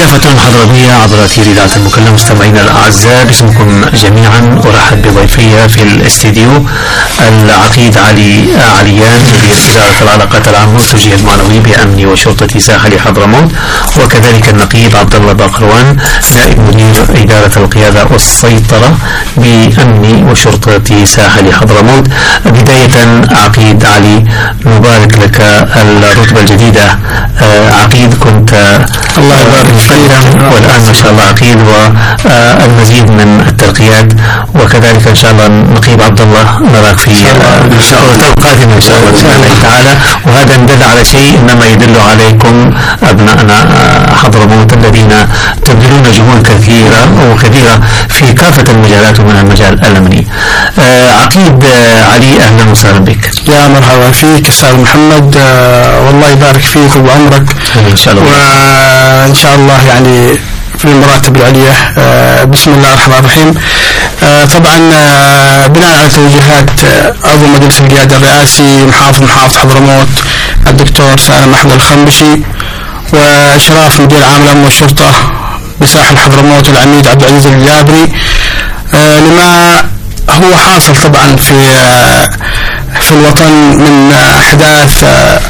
ضيافة حضرمية عبر أثير إذاعة المكلا. مستمعينا الأعزاء، باسمكم جميعا أرحب بضيفي في الاستديو العقيد علي عليان، مدير إدارة العلاقات العامة والتوجيه المعنوي بأمن وشرطة ساحل حضرموت، وكذلك النقيب عبد الله باقروان، نائب مدير إدارة القيادة والسيطرة بأمن وشرطة ساحل حضرموت. بداية عقيد علي، نبارك لك الرتبة الجديدة. عقيد كنت الله يبارك فيك، والآن ما شاء الله عقيد والمزيد من الترقيات، وكذلك إن شاء الله نقيب عبد الله نراك في الفترة القادمة إن شاء الله بإذن الله تعالى. وهذا دل على شيء، إنما يدل عليكم أبناءنا حضرموت الذين تبذلون جهود كثيرة في كافة المجالات ومن المجال الأمني. عقيد علي، أهلا وسهلا بك. يا مرحبا فيك أستاذ محمد، والله يبارك فيك وبعمرك إن شاء الله، وإن شاء الله يعني في المراتب العليا. بسم الله الرحمن الرحيم. طبعا بناء على توجيهات عضو مجلس القيادة الرئاسي محافظ حضرموت الدكتور سالم أحمد الخنبشي، وإشراف مدير عام الأمن والشرطة بساحل حضرموت العميد عبد العزيز الجابري، لما هو حاصل طبعا في الوطن من أحداث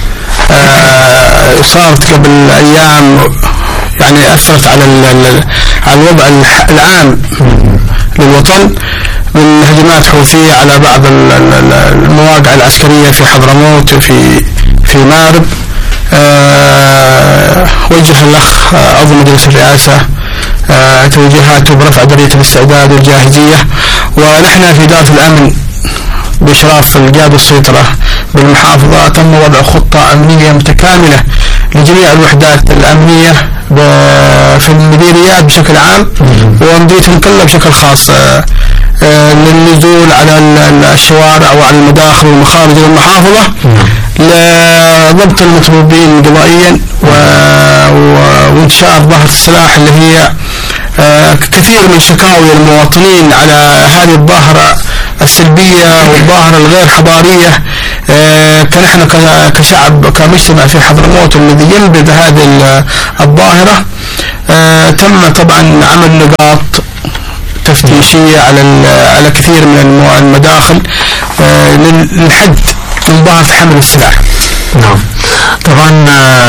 صارت قبل أيام، يعني أثرت على الوضع العام للوطن من هجمات حوثية على بعض المواقع العسكرية في حضرموت في مارب. وجه الأخ عضو مجلس الرئاسة توجيهاته برفع درجة الاستعداد والجاهزية، ونحن في إدارة الأمن بإشراف القيادة والسيطرة بالمحافظة تم وضع خطة أمنية متكاملة لجميع الوحدات الأمنية في المديريات بشكل عام ومديريتهم كلها بشكل خاص، للنزول على الشوارع وعلى المداخل والمخارج المحافظة لضبط المطلوبين قضائيا وانتشار ظاهرة السلاح اللي هي كثير من شكاوي المواطنين على هذه الظاهرة السلبية والظاهرة الغير حضارية. كنحن كشعب كمجتمع في حضرموت الذي ينبذ هذه الظاهرة، تم طبعا عمل نقاط تفتيشية على كثير من المداخل للحد من ظاهرة حمل السلاح. نعم، طبعا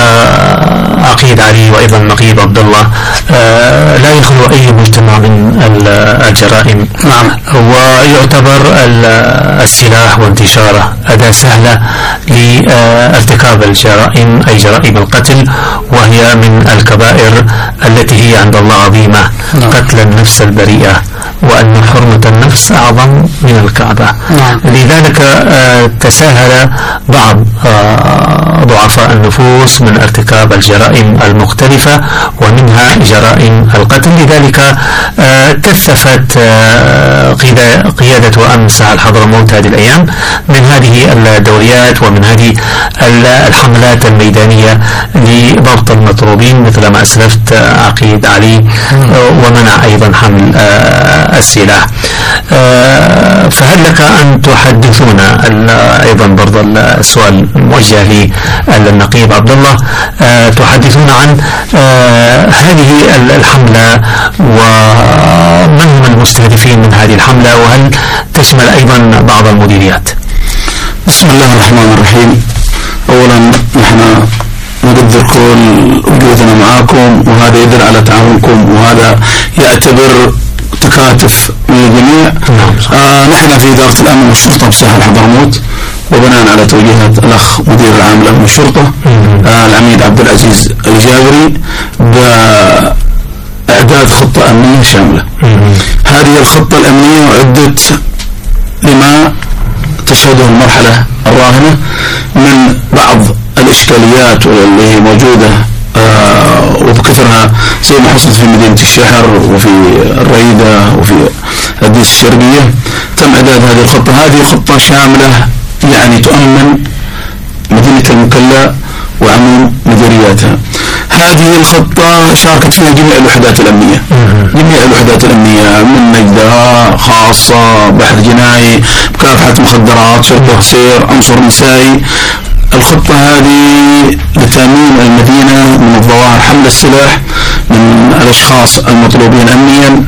عقيد علي وأيضا نقيب عبد الله، لا يخلو أي مجتمع من الجرائم. نعم، ويعتبر السلاح وانتشاره أداة سهلة لارتكاب الجرائم، أي جرائم القتل، وهي من الكبائر التي هي عند الله عظيمة. قتل النفس البريئة، وأن حرمة النفس أعظم من الكعبة. لذلك تساهل بعض ضعفاء النفوس من ارتكاب الجرائم المختلفة ومنها جرائم القتل. لذلك كثفت قيادة أمن ساحل حضرموت هذه الأيام من هذه الدوريات ومن هذه الحملات الميدانية لضبط المطلوبين مثل ما أسلفت عقيد علي، ومنع أيضا حمل السلاح. فهل لك أن تحدثونا أيضا برضو السؤال موجه للنقيب عبد الله، تحدثونا عن هذه الحملة ومن هم المستهدفين من هذه الحملة، وهل تشمل أيضا بعض المديريات؟ بسم الله الرحمن الرحيم. أولا نحن نقدر كل وجودنا معاكم، وهذا يدل على تعاونكم، وهذا يعتبر تكاتف من الجميع. نحن في إدارة الأمن والشرطة بساحل حضرموت، وبناء على توجيهات الأخ مدير العام الأمن والشرطة العميد عبد العزيز الجابري بإعداد خطة أمنية شاملة. هذه الخطة الأمنية أعدت لما تشهده المرحلة الراهنة من بعض الإشكاليات اللي موجودة وبكثرها زي ما حصلت في مدينة الشحر وفي الريدة وفي الديس الشرقية. تم إعداد هذه الخطة. هذه خطة شاملة يعني تؤمن مدينة المكلا وعموم مديرياتها. هذه الخطة شاركت فيها جميع الوحدات الأمنية، جميع الوحدات الأمنية من نجدة خاصة، بحث جنائي، مكافحة مخدرات، شرطة سير، عنصر نسائي. الخطة هذه لتأمين المدينة من الظواهر حمل السلاح من الأشخاص المطلوبين أمنيا.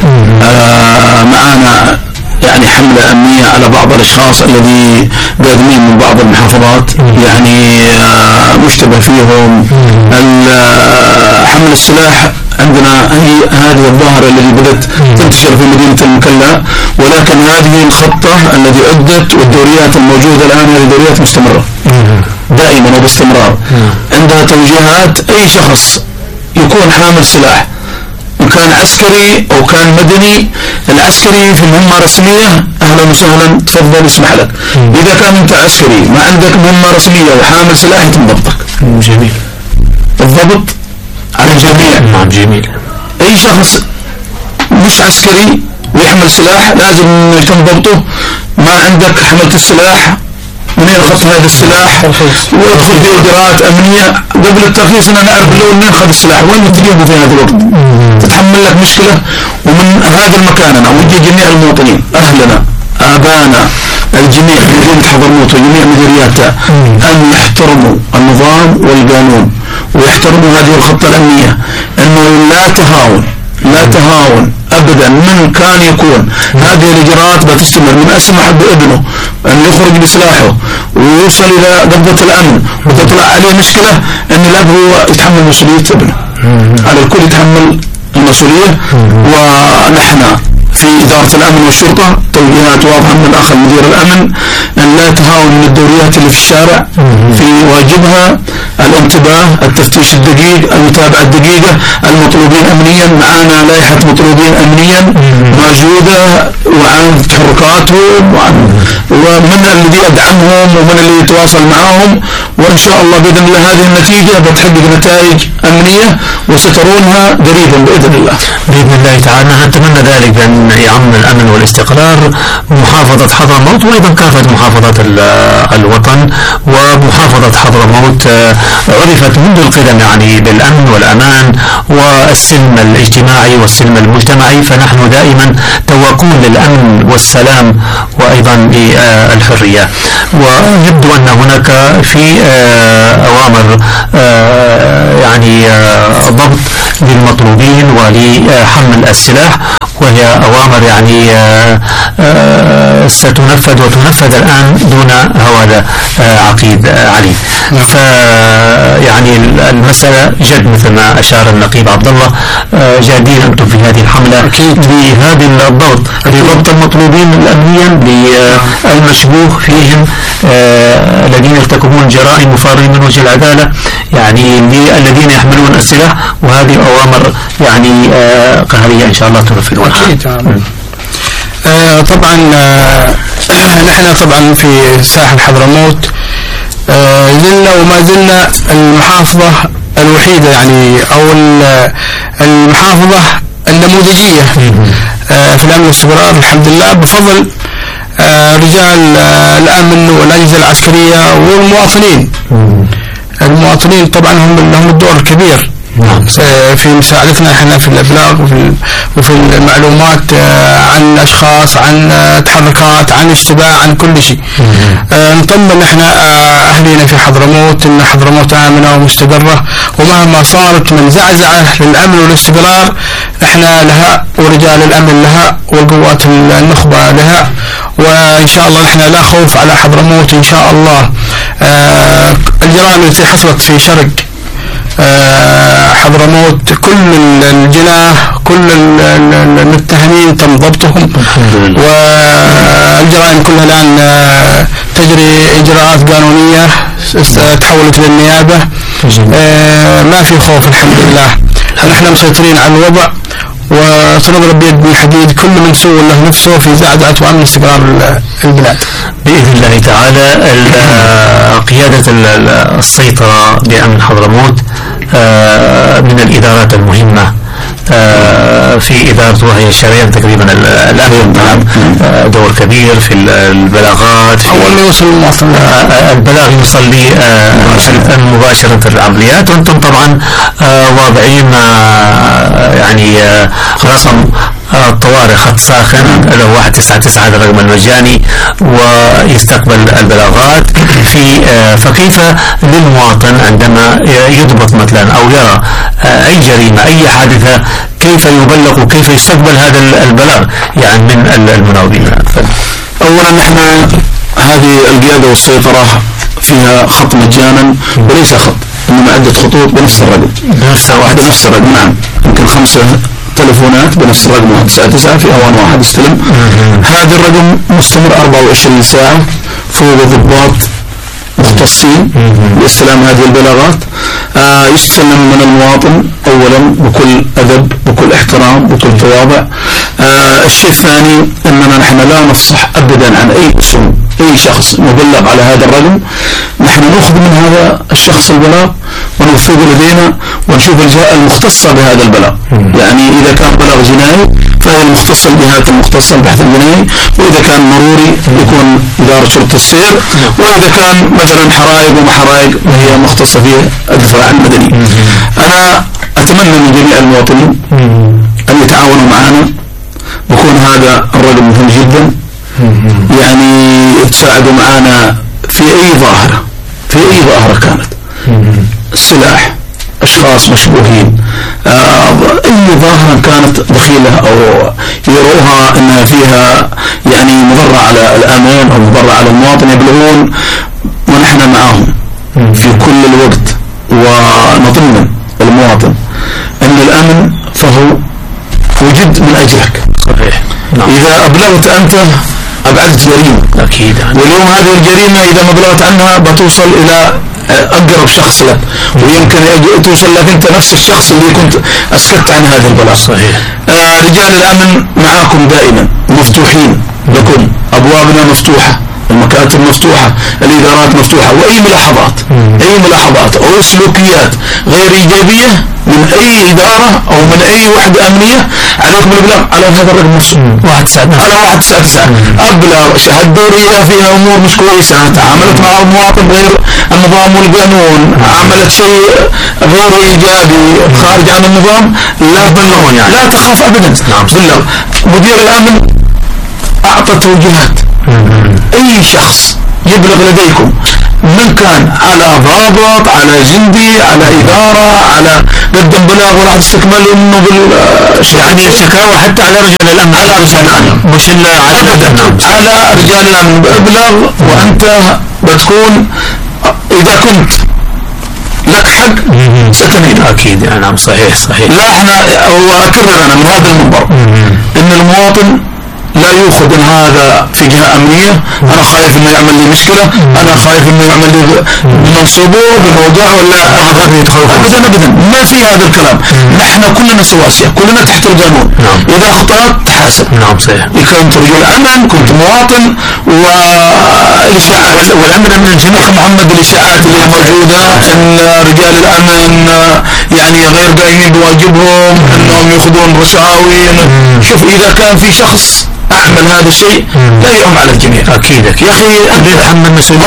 معنا يعني حملة أمنية على بعض الأشخاص الذي قادمين من بعض المحافظات يعني مشتبه فيهم. حمل السلاح عندنا هي هذه الظاهرة التي بدأت تنتشر في مدينة المكلا، ولكن هذه الخطة التي عدت والدوريات الموجودة الآن هذه دوريات مستمرة دائما وباستمرار. عندها توجيهات أي شخص يكون حامل سلاح إن كان عسكري أو كان مدني. العسكري في مهمة رسمية أهلا وسهلا تفضل يسمح لك. إذا كان أنت عسكري ما عندك مهمة رسمية وحامل سلاح يتم ضبطك. جميل. الضبط على الجميع. نعم جميل. أي شخص مش عسكري ويحمل سلاح لازم يتم ضبطه. ما عندك حملت السلاح منين أخذت هذا السلاح ويدخل في إجراءات أمنية قبل الترخيص أنا نعرف الأول منين أخذ السلاح وين تجيبه في هذا الوقت. تتحمل لك مشكلة. ومن هذا المكان أنا أوجه جميع المواطنين أهلنا آبانا الجميع في مدينة حضرموت وجميع مديرياتها أن يحترموا النظام والقانون ويحترموا هذه الخطة الأمنية، أنه لا تهاون أبدا من كان يكون. هذه الإجراءات بتستمر من أسمح بابنه أن يخرج بسلاحه ويوصل إلى قبضة الأمن وتطلع عليه مشكلة أن الأب هو يتحمل مسؤولية ابنه. على الكل يتحمل المسؤولية. ونحن في إدارة الأمن والشرطة توجيهات واضحة من الأخ مدير الأمن أن لا تهاون من الدوريات اللي في الشارع في واجبها الانتباه، التفتيش الدقيق، المتابعة الدقيقة. المطلوبين أمنيا معنا لائحة مطلوبين أمنيا موجودة وعن تحركاتهم ومن الذي يدعمهم ومن اللي يتواصل معهم. وإن شاء الله بإذن الله هذه النتيجة بتحقق نتائج أمنية وسترونها قريبا بإذن الله. بإذن الله تعالى نتمنى ذلك أن يعم الأمن والاستقرار محافظة حضرموت وأيضا كافة محافظات الوطن. ومحافظة حضرموت عرفت منذ القدم يعني بالأمن والأمان والسلم الاجتماعي والسلم المجتمعي، فنحن دائما تواقون للأمن والسلام وأيضا للحرية. ويبدو أن هناك في أوامر يعني ضبط للمطلوبين ولحمل السلاح، وهي أوامر يعني ستنفذ وتنفذ الآن دون هوادة عقيد علي. فيعني المسألة جد مثل ما أشار النقيب عبد الله، جادين أنتم في هذه الحملة بهذه الضبط لضبط المطلوبين الأمنيا للمشبوه فيهم الذين يرتكبون جرائم مفارقة من وجه العدالة يعني الذين يحملون السلاح. وهذه أوامر يعني قهرية إن شاء الله تنفذونها. طبعا نحن طبعا في ساحل حضرموت زلنا وما زلنا المحافظة الوحيدة يعني أو المحافظة النموذجية في الأمن والاستقرار الحمد لله بفضل رجال الأمن والأجهزة العسكرية والمواطنين. المواطنين طبعا هم لهم الدور الكبير في مساعدتنا احنا في الابلاغ وفي المعلومات عن اشخاص، عن تحركات، عن اشتباه، عن كل شيء. نطمن احنا اهلينا في حضرموت ان حضرموت امنه ومستقره، ومهما صارت من زعزعه للامن والاستقرار احنا لها ورجال الامن لها والقوات النخبه لها. وان شاء الله احنا لا خوف على حضرموت ان شاء الله. الجرائم التي حصلت في شرق حضرموت كل الجناه كل المتهمين تم ضبطهم، والجرائم كلها الآن تجري إجراءات قانونية تحولت للنيابة. ما في خوف الحمد لله. نحن مسيطرين على الوضع وسنضرب بيد بالحديد كل من سوء له نفسه في زعزعة وأمن استقرار البلاد بإذن الله تعالى. قيادة السيطرة بأمن حضرموت من الإدارات المهمة في إدارة وهي الشرعية تقريبا الأمن دور كبير في البلاغات. أول ما يوصل المواطن البلاغ يوصل لي مباشرة في العمليات، وأنتم طبعا واضعين يعني رقم الطوارئ خط ساخن له 199 هذا الرقم المجاني ويستقبل البلاغات فكيف للمواطن عندما يضبط مثلا أو يرى أي جريمة أي حادثة كيف يبلغ وكيف يستقبل هذا البلاغ يعني من المناوبين؟ أولا نحن هذه القيادة والسيطرة فيها خط مجانا وليس خط، إنما عدة خطوط بنفس الرقم، بنفس الرقم. نعم، يمكن 5 تلفونات بنفس الرقم 199 في أوان واحد استلم. هذا الرقم مستمر 24 ساعة، فوق ضباط مختصين باستلام هذه البلاغات. يستلم من المواطن أولا بكل أدب، بكل احترام، بكل تواضع. الشيء الثاني أننا نحن لا نفصح أبدا عن أي اسم أي شخص مبلغ على هذا الرقم. نحن نأخذ من هذا الشخص البلاغ ونوثقه لدينا ونشوف الجهة المختصة بهذا البلاغ. يعني إذا كان بلاغ جنائي فهي المختصة الجهات المختصة بالبحث الجنائي، وإذا كان مروري يكون إدارة شرطة السير، وإذا كان مثلا حرائق وما حرائق وهي مختصة في الدفاع المدني. أنا أتمنى من جميع المواطنين أن يتعاونوا معنا، بكون هذا الرقم مهم جدا. يعني يتساعدوا معنا في أي ظاهرة كانت، سلاح، أشخاص مشبوهين، أي ظاهرة كانت دخيلة أو يروها أنها فيها يعني مضرة على الأمان أو مضرة على المواطن يبلغون، ونحن معهم في كل الوقت. ونطمن المواطن أن الأمن فهو وجد من أجلك. صحيح. إذا أبلغت أنت أبعدت جريمة. أكيد. واليوم هذه الجريمة إذا ما بلغت عنها بتوصل إلى أقرب شخص لك، ويمكن توصل لك أنت نفس الشخص اللي كنت أسكت عن هذا البلاغ. صحيح. رجال الأمن معاكم دائما، مفتوحين لكم، أبوابنا مفتوحة، المكاتب مفتوحة، الإدارات مفتوحة. وأي ملاحظات أو سلوكيات غير إيجابية من أي إدارة أو من أي وحدة أمنية عليكم الإبلاغ على هذا الرقم نفسه 199. أبلغ شهدوا إذا فيها أمور مش كويسة، تعاملت مع المواطن غير النظام والقانون، عملت شيء غير إيجابي خارج عن النظام، لا تبلغون، يعني لا تخاف أبدا. بلغ. مدير الأمن أعطى توجيهات، أي شخص يبلغ لديكم من كان على ضابط، على جندي، على إدارة، على قدم بلاغ وراح تستكمل إنه يعني الشكاوى حتى على رجال الأمن، على رجال الأمن مش على رجال الأمن ابلغ. وأنت بتكون إذا كنت لك حق ستنيل. أكيد. نعم. صحيح. لا احنا وأكرر أنا من هذا المنبر إن المواطن لا يؤخذ ان هذا في جهة امنية، انا خايف انه يعمل لي مشكلة، انا خايف انه يعمل لي بمنصبه بموضوع ولا ابدا ما في هذا الكلام. نحن كلنا سواسية، كلنا تحت القانون. اذا اخطأت تحاسب. نعم. صحيح. كنت رجل امن، كنت مواطن، والاشاعات والامر من الجميع محمد، الاشاعات اللي موجودة ان رجال الامن يعني غير قايمين بواجبهم، انهم ياخذون رشاوي. شوف اذا كان في شخص أعمل هذا الشيء لا يؤم على الجميع. أكيد. يا أخي نتحمل مسؤولية.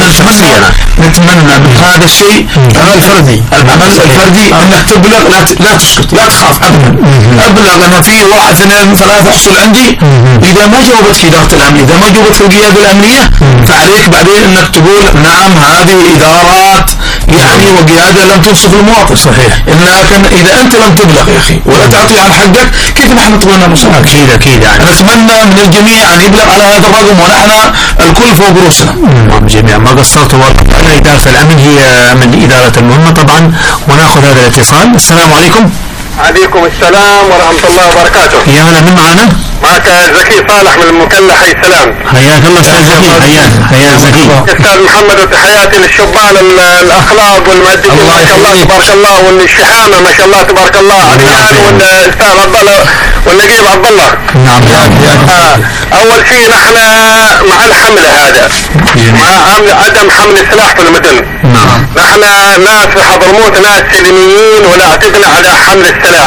نتمنى من هذا الشيء العمل الفردي أنك تبلغ، لا تسكت، لا تخاف أبدا. أبلغ أنا في 1 2 3 احصل عندي. إذا ما جاوبتك إدارة الأمن، إذا ما جاوبتك القيادة الأمنية، فعليك بعدين أنك تقول نعم هذه إدارات يعني وقيادة لم تنصف المواطن. صحيح. لكن إذا أنت لم تبلغ يا أخي ولا تعطي عن حقك، كيف نحن نتمنى نصف؟ أكيد. يعني نتمنى من الجميع أن يبلغ على هذا الرقم، ونحن الكل فوق رؤوسنا. جميعا ما قصرتوا. إدارة الأمن هي من إدارة المهمة طبعا. ونأخذ هذا الاتصال. السلام عليكم. عليكم السلام ورحمة الله وبركاته. يا هلا، من معنا؟ معك زكي صالح من المكلا. حي السلام. حياك الله أستاذ زكي. حياك زكي. أستاذ محمد، وتحياتي للشبان الأخلاق والمؤدبين ما شاء الله تبارك الله، والشحامة ما شاء الله تبارك الله، عدنان والأستاذ عبد الله والنقيب عبد الله. نعم. أول شيء نحن مع الحملة هذا، مع عدم حمل السلاح في المدن. نحن ناس في حضرموت ناس سلميين ولا اعتدنا على حمل السلاح.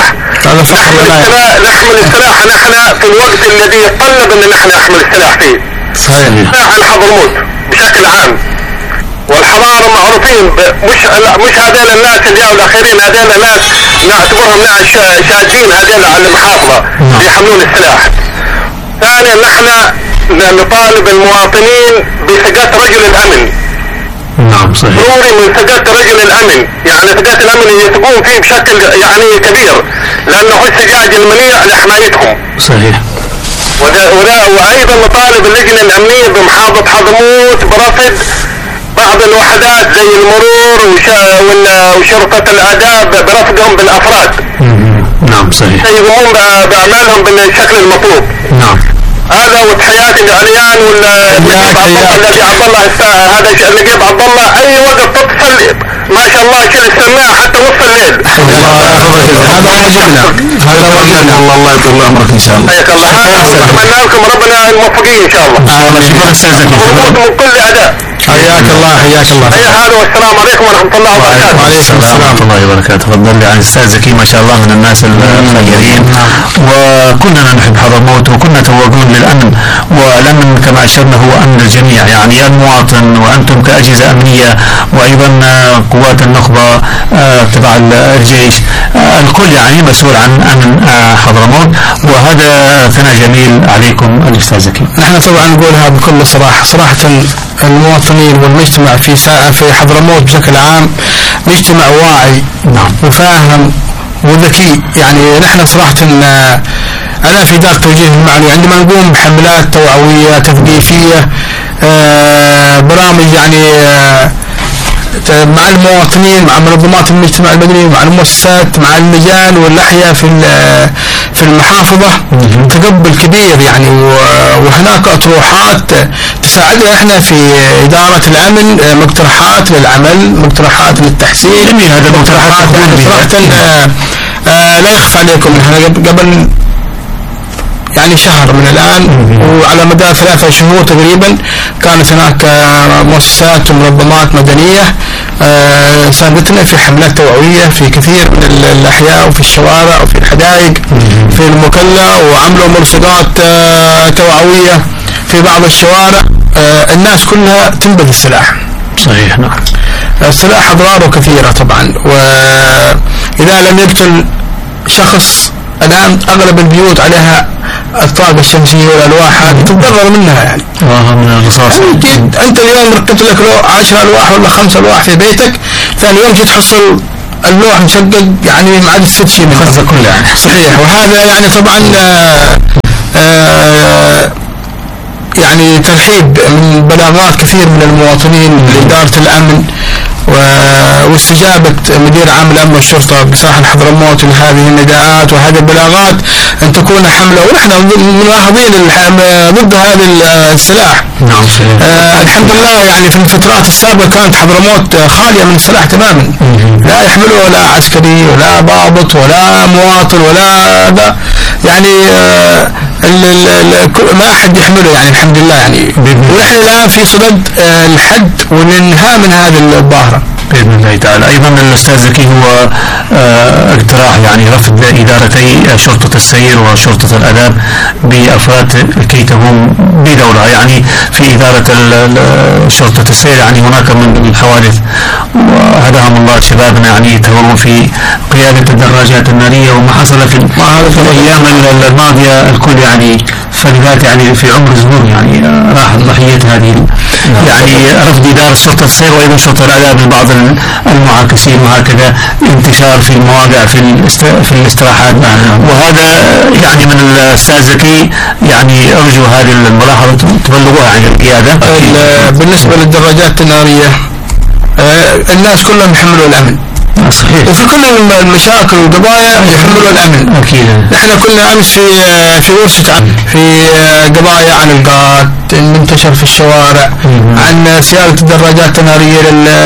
نحمل السلاح نحن في الوقت الذي يتطلب ان نحن نحمل السلاح فيه. صحيح. عن حضرموت بشكل عام، والحضارة معروفين مش هذين الناس اللي جاوا الأخيرين، هذين الناس نعتبرهم ناس شاذين، هذين على المحافظة يحملون السلاح. ثانيا نحن نطالب المواطنين بثقة رجل الأمن. نعم صحيح. ضروري من ثقة رجل الأمن، يعني ثقة الأمن يثقون فيه بشكل يعني كبير، لأنه هو السجاج المنيع لحمايتهم. صحيح. وأيضا نطالب اللجنة الأمنية بمحافظة حضرموت برصد بعض الوحدات زي المرور وشرطة الآداب برصدهم بالأفراد. نعم صحيح. يقومون بأعمالهم بالشكل المطلوب. نعم. هذا وتحياتي لعليان والنقيب عبد الله هذا النقيب عبد الله اي وقت تتصل ما شاء الله شيل السماعه حتى نص الليل. هذا واجبنا، هذا واجبنا. الله يطول عمرك ان شاء الله. حياك الله. اتمنى لكم ربنا الموفقين ان شاء الله. شكرا استاذ زكي. من كل اداء. حياك الله حياك الله. هذا والسلام عليكم ورحمه الله وبركاته. وعليكم السلام ورحمه الله وبركاته. تفضل لي عن الاستاذ زكي ما شاء الله من الناس الخيرين، وكلنا نحب حضرموت وكنا توابون للامن، والامن كما اشرنا هو امن الجميع، يعني المواطن وانتم كاجهزه امنيه وايضا قوات النخبه تبع الجيش، الكل يعني مسؤول عن امن حضرموت، وهذا ثناء جميل عليكم الاستاذ زكي. نحن طبعا نقولها بكل صراحه، صراحه المواطنين والمجتمع في حضرموت بشكل عام مجتمع واعي وفاهم وذكي. يعني نحن صراحة أنا في إدارة توجيه المعنوي عندما نقوم بحملات توعوية تثقيفية برامج يعني مع المواطنين، مع منظمات المجتمع المدني، مع المؤسسات، مع اللجان واللحية في المحافظة، تقبل كبير يعني، وهناك أطروحات تساعدنا احنا في إدارة الأمن، مقترحات للعمل، مقترحات للتحسين. جميل. هذا المقترحات صراحة لا يخفى عليكم احنا قبل يعني شهر من الآن وعلى مدار 3 شهور تقريبا كانت هناك مؤسسات ومنظمات مدنية ساندتنا في حملات توعوية في كثير من الأحياء وفي الشوارع وفي الحدائق في المكلا، وعملوا ملصقات توعوية في بعض الشوارع. الناس كلها تنبذ السلاح. صحيح. نعم. السلاح أضراره كثيرة طبعا، وإذا لم يقتل شخص الآن أغلب البيوت عليها الطاقة الشمسية والألواح هذه تتضرر منها يعني. من الرصاص. أنت اليوم ركبت لك 10 ألواح ولا 5 ألواح في بيتك، ثاني يوم تحصل اللوح مشقق يعني ما عاد تستفيد شيء منه كله يعني. صحيح. وهذا يعني طبعا يعني ترحيب من بلاغات كثير من المواطنين لإدارة الأمن واستجابة مدير عام الأمن والشرطة بساحل حضرموت لهذه النداءات وهذه البلاغات أن تكون حملة، ونحن ملاحظين ضد هذا السلاح. نعم. الحمد لله يعني في الفترات السابقة كانت حضرموت خالية من السلاح تماما، لا يحمله ولا عسكري ولا ضابط ولا مواطن ولا هذا يعني ما أحد يحمله يعني الحمد لله يعني. ونحن الآن في صدد الحد والانهاء من هذه الظاهرة بإذن الله تعالى. أيضا الأستاذ زكي هو اقتراح يعني رفض إدارتي شرطة السير وشرطة الآداب بأفراد كي تقوم بدورها يعني في إدارة شرطة السير. يعني هناك من الحوادث وهداهم الله شبابنا يعني يتهورون في قيادة الدراجات النارية، وما حصل في الأيام الماضية الكل يعني فلذات يعني في عمر زهور يعني راحت ضحية هذه يعني رفض إدارة شرطة السير وأيضا شرطة الآداب لبعض المعاكسين، وهكذا انتشار في المواقع في الاستراحات. وهذا يعني من الأستاذ زكي يعني أرجو هذه الملاحظة تبلغوها عن القيادة. بالنسبة للدراجات النارية الناس كلهم يحملوا الأمن. صحيح. وفي كل المشاكل والقضايا يحملوا الأمن. أكيد. نحن كنا أمس في ورشة في قضايا عن القتل المنتشر في الشوارع، عن سيارة الدراجات النارية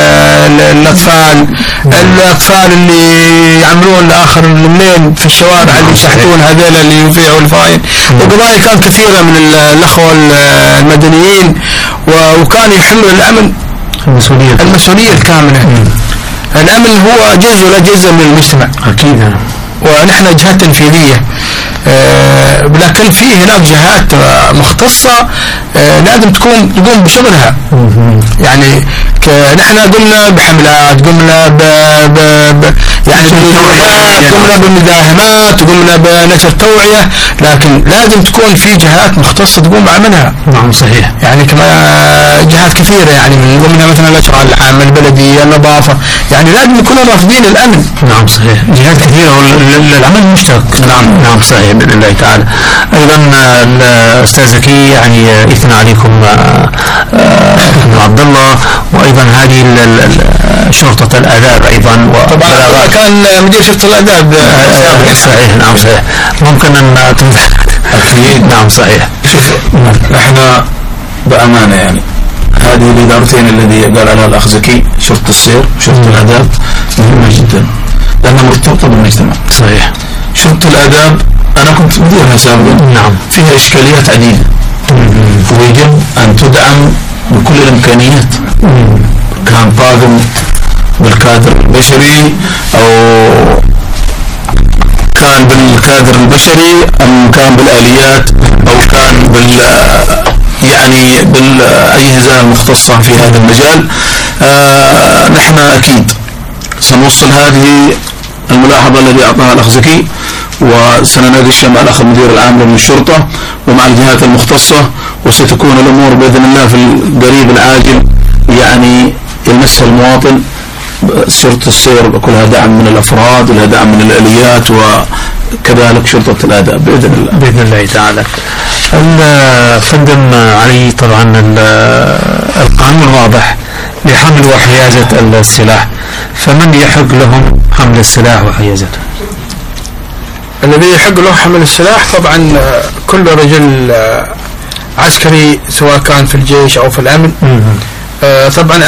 الأطفال اللي يعملون لآخر الليل في الشوارع اللي يشحتون هذول اللي يبيعوا الفاين، وقضايا كانت كثيرة من الأخوة المدنيين وكانوا يحملوا الأمن المسؤولية الكاملة. الأمن هو جزء من المجتمع أكيد، ونحن جهات تنفيذية، لكن في هناك جهات مختصة لازم تقوم بشغلها. يعني نحن قمنا بحملات، قمنا يعني قمنا بمداهمات، وقمنا بنشر توعية، لكن لازم تكون في جهات مختصة تقوم بعملها. نعم صحيح. يعني كما جهات كثيرة، يعني من ضمنها مثلا الأشغال العامة، البلدية، النظافة، يعني لازم يكونوا رافضين الأمن. نعم صحيح، جهات كثيرة والعمل مشترك. نعم صحيح بإذن الله تعالى. أيضا الأستاذ زكي يعني يثنى عليكم ابن عبد الله، وأيضا هذه شرطة الآداب أيضا، طبعا كان مدير شرطة الآداب. صحيح. نعم صحيح. ممكن أن توضح؟ أكيد. نعم صحيح. شوف احنا بأمانة يعني هذه الإدارتين الذي قال عليها الأخ زكي، شرطة السير وشرطة الآداب، مهمة جدا لأنها مرتبطة بالمجتمع. صحيح. شرطة الآداب أنا كنت مديرها سابقا. نعم. فيها إشكاليات عديدة ويجب أن تدعم بكل الإمكانيات، كان طاقم بالكادر البشري أو كان بالكادر البشري أم كان بالآليات أو كان يعني بالأجهزة المختصة في هذا المجال. نحن أكيد سنوصل هذه الملاحظة التي أعطاها الأخ زكي، وسنناقشها مع الأخ المدير العام من الشرطة ومع الجهات المختصة، وستكون الأمور بإذن الله في القريب العاجل يعني يلمسها المواطن. شرطة السير كلها دعم من الأفراد ولها دعم من الآليات، وكذلك شرطة الآداب بإذن الله. بإذن الله تعالى. فندم علي، طبعا القانون واضح لحمل وحيازة السلاح، فمن يحق لهم حمل السلاح وحيازته؟ الذي يحق له حمل السلاح طبعا كل رجل عسكري سواء كان في الجيش أو في الأمن. طبعا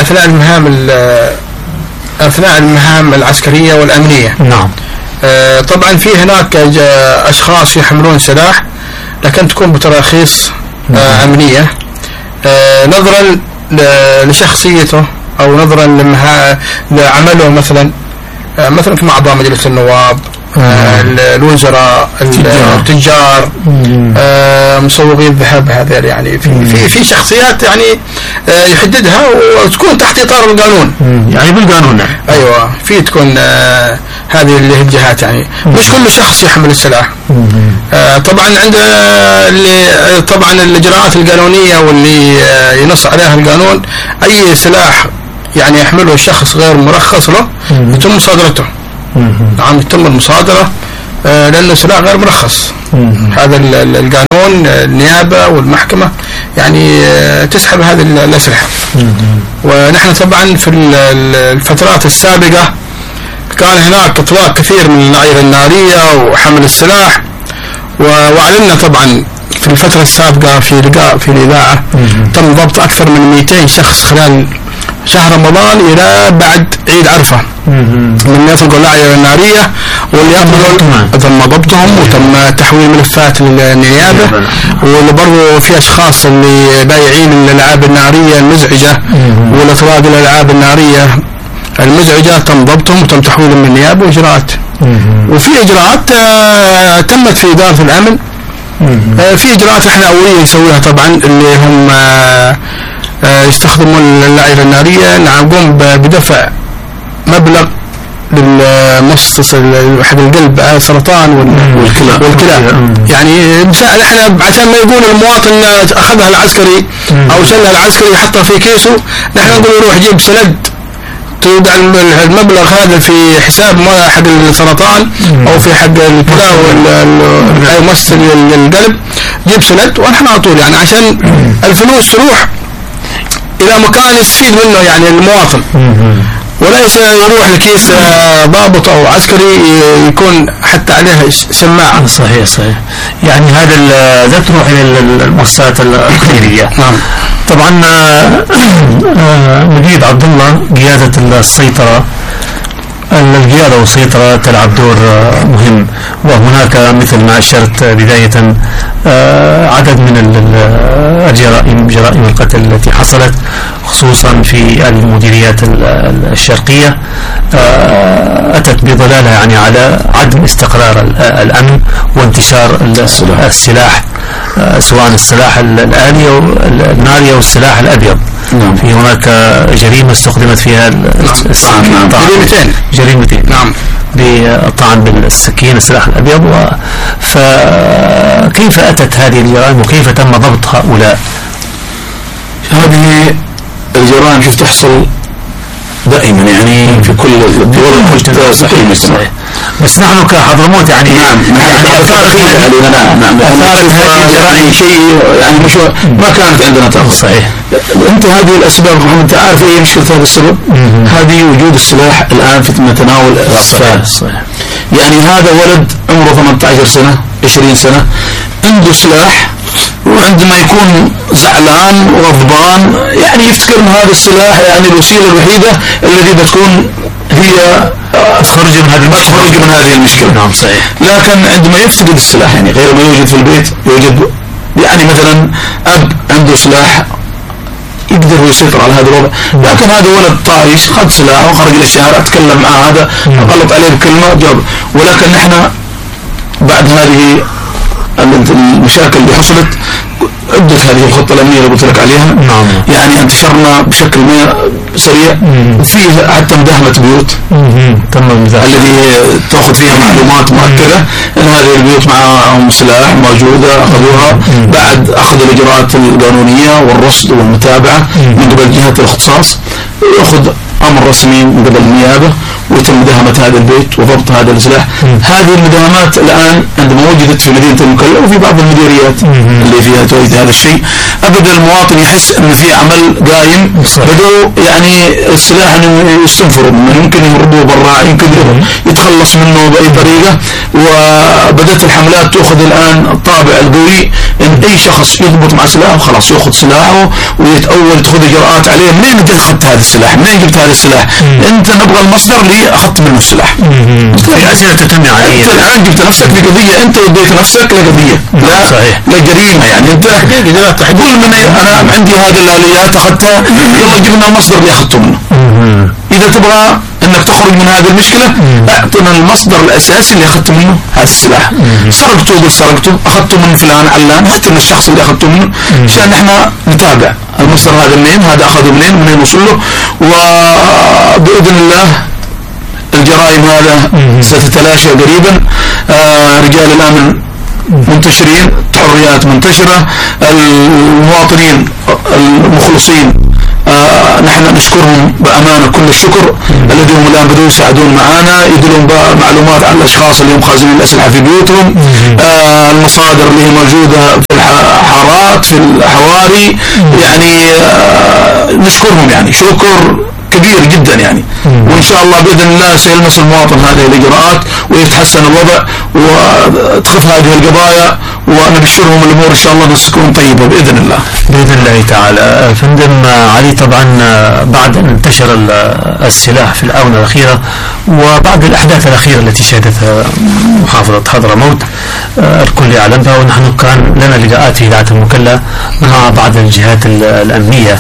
أثناء المهام العسكرية والأمنية. نعم. طبعا في هناك أشخاص يحملون سلاح لكن تكون بتراخيص أمنية، نظرا لشخصيته أو نظرا لعمله، مثلا كما أعضاء مجلس النواب، الوزراء، التجار، مسوقي الذهب، هذا يعني في شخصيات يعني يحددها وتكون تحت إطار القانون، يعني بالقانون. أيوة، في تكون هذه اللي الجهات، يعني مش كل شخص يحمل السلاح. طبعا عندنا طبعا الإجراءات القانونية واللي ينص عليها القانون، أي سلاح يعني يحمله الشخص غير مرخص له يتم مصادرته. نعم، يتم المصادرة لأنه سلاح غير مرخص. هذا القانون، النيابة والمحكمة يعني تسحب هذه الأسلحة. ونحن طبعا في الفترات السابقة كان هناك إطلاق كثير من النعير النارية وحمل السلاح، وأعلنا طبعا في الفترة السابقة في لقاء في الإذاعة تم ضبط أكثر من 200 شخص خلال شهر رمضان إلى بعد عيد عرفة من يطلقوا النعير النارية، واللي تم ضبطهم وتم تحويل ملفات للنيابة. واللي برضو في أشخاص اللي بايعين الألعاب النارية المزعجة والإطلاق الألعاب النارية المزعجة تم ضبطهم وتم تحويلهم من النيابة وإجراءات. وفي إجراءات تمت في إدارة الأمن. في إجراءات احنا أولية نسويها طبعا، اللي هم يستخدمون النعير النارية، نقوم بدفع مبلغ للمؤسسة حق القلب، سرطان والكلى. يعني احنا عشان ما يقول المواطن أخذها العسكري أو شلها العسكري يحطها في كيسه، نحن نقول يروح يجيب سند تودع المبلغ هذا في حساب حق السرطان أو في حق الكلى والمؤسسة القلب، جيب سند ونحن على طول، يعني عشان الفلوس تروح إلى مكان يستفيد منه يعني المواطن، وليس يروح لكيس ضابط أو عسكري يكون حتى عليها سماعة. صحيح. يعني هذا لا تروح إلى المؤسسات الخيرية. نعم. طبعا مجيد عبد الله، قيادة السيطرة، القيادة والسيطرة تلعب دور مهم، وهناك مثل ما أشرت بداية عدد من جرائم القتل التي حصلت خصوصا في المديريات الشرقية، أتت بضلالها يعني على عدم استقرار الأمن وانتشار السلاح، سواء السلاح الآلي أو الناري أو السلاح الأبيض. في هناك جريمة استخدمت فيها السكين. جريمتين. نعم. بالطعن بالسكين السلاح الأبيض. فكيف أتت هذه الجرائم وكيف تم ضبط هؤلاء؟ هذه الجرائم شوف تحصل دائما يعني في كل الدول المجتمع. صحيح. بس نحن كحضرموت يعني أثارت هذه الجرائم شيء يعني مش ما كانت عندنا تأخذ. صحيح. أنت هذه الأسباب أنت عارف إيه مشكلة هذا السبب؟ هذه وجود السلاح الآن في متناول الأطفال. صحيح. يعني هذا ولد عمره 18 سنة 20 سنة عنده سلاح، وعندما يكون زعلان وغضبان يعني يفتكر ان هذا السلاح يعني الوسيله الوحيده التي بتكون هي تخرج من هذه المشكله. نعم صحيح. لكن عندما يفقد السلاح يعني غير ما يوجد في البيت، يوجد يعني مثلا اب عنده سلاح يقدر يسيطر على هذا الوضع، لكن هذا ولد طايش خذ سلاح وخرج للشارع اتكلم مع هذا غلط عليه بكلمه جاب. ولكن نحن بعد هذه المشاكل اللي حصلت عدت هذه الخطة الأمنية اللي قلت لك عليها. نعم. يعني انتشرنا بشكل سريع، فيه حتى مداهمة بيوت الذي تأخذ فيها معلومات مؤكدة أن هذه البيوت معهم سلاح موجودة، أخذوها بعد أخذ الإجراءات القانونية والرصد والمتابعة من قبل جهة الاختصاص، يأخذ أمر رسمي من قبل النيابة ويتم مداهمة هذا البيت وضبط هذا السلاح. هذه المداهمات الآن عندما وجدت في مدينة المكلا وفي بعض المديريات اللي فيها توجد هذا الشيء، أبدا المواطن يحس أن في عمل قايم. بدأوا يعني السلاح يستنفروا منه، يمكن يهربوا برا، يمكن يتخلص منه بأي طريقة. وبدأت الحملات تأخذ الآن الطابع القوي أن أي شخص يضبط مع سلاحه خلاص يأخذ سلاحه ويتأول تأخذ إجراءات عليه. منين أنت أخذت هذا السلاح؟ منين جبت هذا السلاح؟ أنت نبغى المصدر اللي أخذت منه السلاح. أسئلة تتم عليه. أنت الآن جبت نفسك لقضية، أنت وديت نفسك لقضية لا صحيح. لجريمة. يعني أنت تقول من أنا عندي هذه الآليات أخذتها، يلا جبنا المصدر اللي أخذته منه. إذا تبغى أنك تخرج من هذه المشكلة أعطنا المصدر الأساسي اللي أخذت منه هذا السلاح. سرقته قل سرقته، أخذته من فلان علان، أعطنا الشخص اللي أخذته منه عشان نحن نتابع المصدر هذا منين، هذا أخذه منين وصل له. وبإذن الله الجرائم هذا ستتلاشى قريبا. رجال الأمن منتشرين، التحريات منتشرة، المواطنين المخلصين نحن نشكرهم بأمانة كل الشكر الذي هم الآن بدأوا يساعدون معنا، يدلون معلومات عن الأشخاص اللي هم خازنين الأسلحة في بيوتهم، المصادر اللي هي موجودة في الحارات في الحواري. يعني نشكرهم يعني شكر كبير جدا يعني. وإن شاء الله بإذن الله سيلمس المواطن هذه الإجراءات ويتحسن الوضع وتخف هذه القضايا، ونبشرهم الأمور إن شاء الله تكون طيبة بإذن الله. بإذن الله تعالى. فندم علي، طبعا بعد أن انتشر السلاح في الآونة الأخيرة وبعد الأحداث الأخيرة التي شهدتها محافظة حضرموت الكل يعلمها، ونحن كان لنا لقاءات في إذاعة المكلا مع بعض الجهات الأمنية.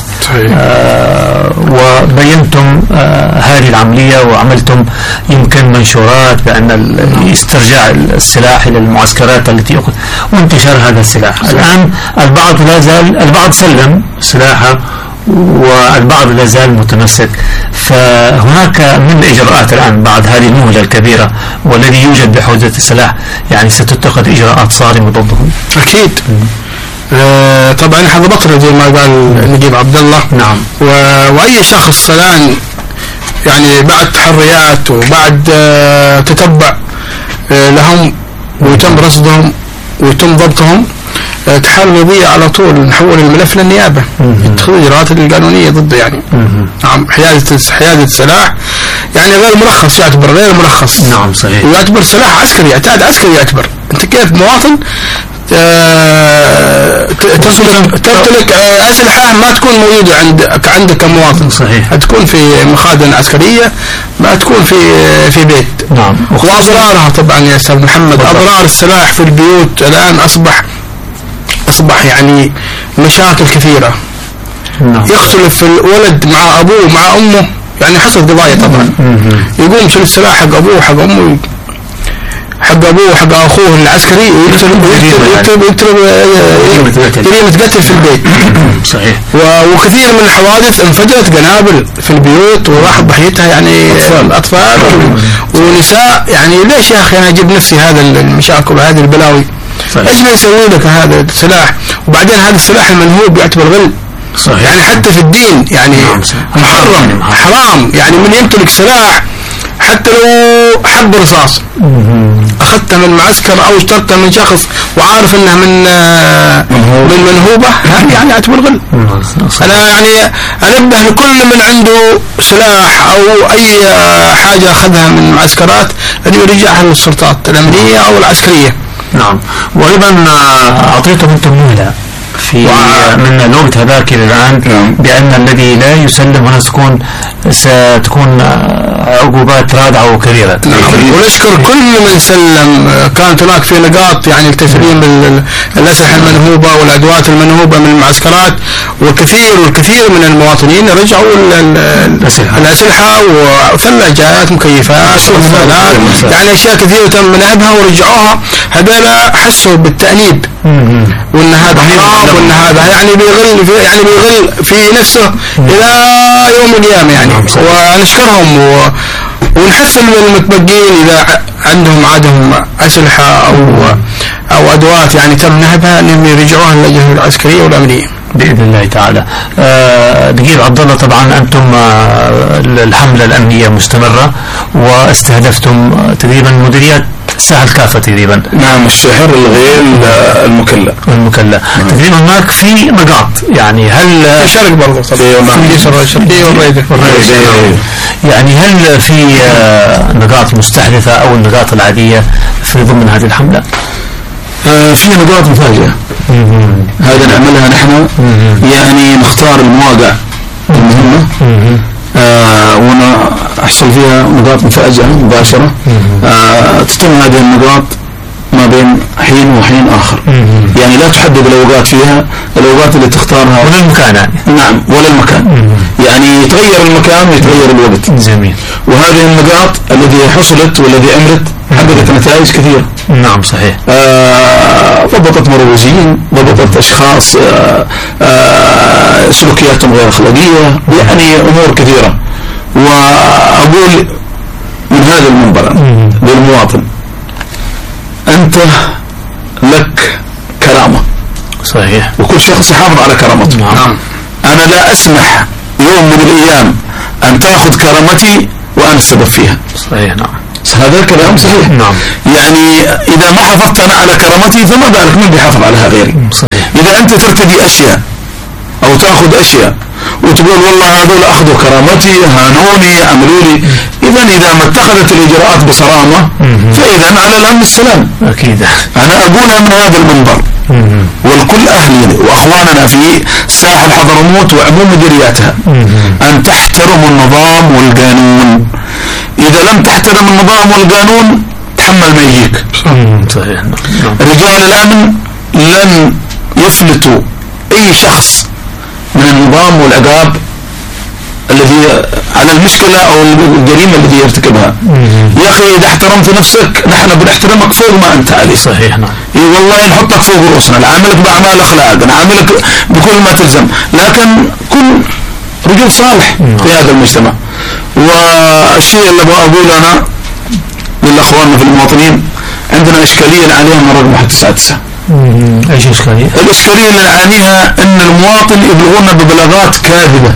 وبينتم هذه العملية وعملتم يمكن منشورات بأن استرجاع السلاح إلى المعسكرات التي أخذ وانتشار هذا السلاح. الآن البعض سلم سلاحه والبعض لا زال متمسك. فهناك من الإجراءات الآن بعد هذه الموجة الكبيرة والذي يوجد بحوزة السلاح، يعني ستتخذ إجراءات صارمة ضدهم. أكيد. طبعا احنا ضبطنا زي ما قال نجيب عبد الله. نعم. واي شخص الان يعني بعد تحريات وبعد تتبع لهم ويتم رصدهم ويتم ضبطهم، تحال نضيع على طول نحول الملف للنيابه يتخذ الاجراءات القانونيه ضده. يعني نعم حيازه السلاح يعني غير مرخص، يعتبر غير مرخص. نعم صحيح. ويعتبر سلاح عسكري، يعتاد عسكري. يعتبر انت كيف مواطن تمتلك أسلحة ما تكون موجودة عندك كمواطن. صحيح. تكون في مخازن عسكرية، ما تكون في بيت. نعم. وأضرارها طبعا يا أستاذ محمد، أضرار السلاح في البيوت الآن أصبح يعني مشاكل كثيرة. نعم. يختلف الولد مع أبوه مع أمه، يعني حصل قضايا طبعا. يقوم يشيل السلاح حق أبوه حق أمه. حق ابوه وحق اخوه العسكري يكتب جريمة قتل في البيت. صحيح. وكثير من الحوادث انفجرت قنابل في البيوت وراح ضحيتها يعني اطفال ونساء. يعني ليش يا اخي انا اجيب نفسي هذا المشاكل وهذه البلاوي؟ ايش بيسوي لك هذا السلاح؟ وبعدين هذا السلاح المنهوب يعتبر غل. صحيح. يعني حتى في الدين يعني محرم حرام. يعني من يمتلك سلاح حتى لو حب رصاص اخذته من معسكر او اشترته من شخص وعارف انه من منهوبة يعني اعتبر غل. انا يعني انبه لكل من عنده سلاح او اي حاجة اخذها من معسكرات ان يرجعها للسلطات الامنية او العسكرية. نعم. وايضا اعطيتم انتم مهلة في من الوقت هذاك الى الان بان الذي لا يسلم هنا ستكون عقوبات رادعة وكبيرة. ونشكر كل من سلم. كانت هناك في نقاط يعني التسليم الأسلحة المنهوبة والأدوات المنهوبة من المعسكرات والكثير من المواطنين رجعوا الأسلحة وثلاجات مكيفات وغسالات يعني أشياء كثيرة تم منهبها ورجعوها. هذول حسوا بالتأنيب وأن هذا حرام وأن هذا يعني بيغل في نفسه إلى يوم القيامة يعني. ونشكرهم ونحث المتبقين إذا عندهم أسلحة أو أدوات يعني تم نهبها أنهم يرجعوها للجهة العسكرية والأمنية بإذن الله تعالى. دقيق عبد الله، طبعا أنتم الحملة الأمنية مستمرة واستهدفتم تقريبا مديريات ساحل كافة تقريبا. نعم، الشحر، الغيل، المكلا تقريبا هناك في نقاط يعني هل في شرق برضه في الشرقية والريدة يعني هل في نقاط مستحدثة أو النقاط العادية في ضمن هذه الحملة؟ في نقاط مفاجئة هذا نعملها نحن يعني نختار المواقع المهمة ونحصل فيها نقاط مفاجئة مباشرة. تتم هذه النقاط ما بين حين وحين آخر يعني لا تحدد الأوقات فيها، الأوقات اللي تختارها ولا المكان يعني. نعم، ولا المكان يعني يتغير المكان ويتغير الوقت. جميل. وهذه النقاط التي حصلت والذي أمرت حققت نتائج كثيرة. نعم صحيح. ضبطت مروزين، ضبطت أشخاص سلوكياتهم غير أخلاقية يعني أمور كثيرة. وأقول من هذا المنبر للمواطن أنت لك كرامة. صحيح. وكل شخص يحافظ على كرامته. نعم. أنا لا أسمح يوم من الأيام أن تأخذ كرامتي وأنا السبب فيها. صحيح. نعم. هذا الكلام صحيح. نعم. يعني إذا ما حافظت أنا على كرامتي فما بالك من بيحافظ عليها غيري. صحيح. إذا أنت ترتدي أشياء أو تأخذ أشياء وتقول والله هذول أخذوا كرامتي، هانوني، عملوا لي، إذا ما اتخذت الإجراءات بصرامة فإذا على الأمن السلام. أكيد. أنا أقولها من هذا المنبر والكل أهلي وأخواننا في ساحل حضرموت وعموم مديرياتها أن تحترموا النظام والقانون. إذا لم تحترم النظام والقانون تحمل ما يجيك. صحيح. رجال الأمن لن يفلتوا أي شخص من النظام والعقاب الذي على المشكلة أو الجريمة التي يرتكبها. يا أخي إذا احترمت نفسك نحن بنحترمك فوق ما أنت عليه. صحيح. نعم. والله نحطك فوق رؤوسنا، نعاملك بأعمال أخلاق، نعاملك بكل ما تلزم، لكن كن رجل صالح في هذا المجتمع. والشيء اللي أبغى أقوله أنا للأخوان في المواطنين، عندنا إشكالية عليها من رقم 199. ايش إشكالية؟ الإشكالية اللي نعانيها ان المواطن يبلغونا ببلاغات كاذبة.